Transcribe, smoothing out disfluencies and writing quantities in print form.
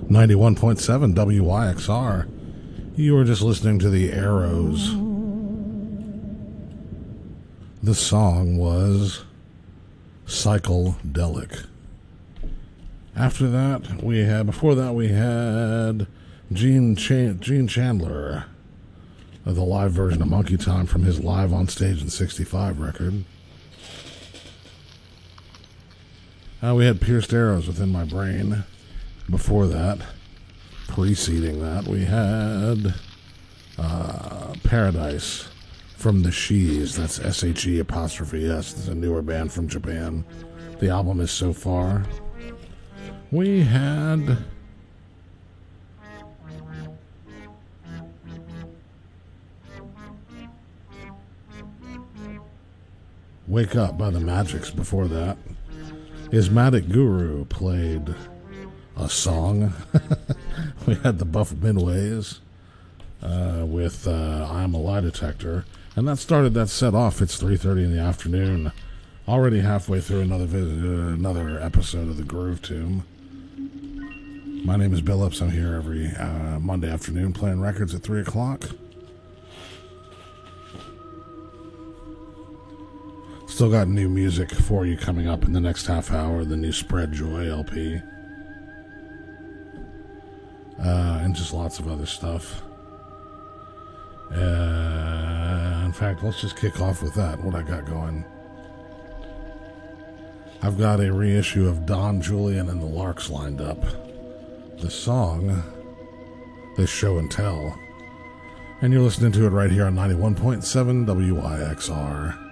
91.7 WYXR. You were just listening to the Arrows. The song was Psychedelic. After that, before that we had Gene Chandler, the live version of Monkey Time from his Live on Stage in 65 record. We had Pierced Arrows Within My Brain. Before that, preceding that, we had Paradise from the She's. That's SHE''S. It's a newer band from Japan. The album is So Far. We had Wake Up by the Magics. Before that, Ismatic Guru played a song. We had the Buff Midways with I'm a Lie Detector, and that started that set off. It's 3:30 in the afternoon, already halfway through another episode of the Groove Tomb. My name is Bill Lips. I'm here every Monday afternoon playing records at 3 o'clock. Still got new music for you coming up in the next half hour, the new Spread Joy LP. And just lots of other stuff. In fact, let's just kick off with that, what I got going. I've got a reissue of Don Julian and the Larks lined up. The song is Show and Tell. And you're listening to it right here on 91.7 WYXR.